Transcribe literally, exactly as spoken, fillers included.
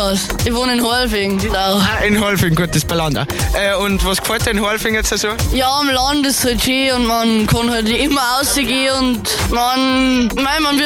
anders. Ich wohne in Horlfing. Ah, in Horlfing, gut, das ist bei Land auch. Äh, und was gefällt dir in Horlfing jetzt so? Ja, am Land ist es halt schön und man kann halt immer rausgehen und man, mein, man wird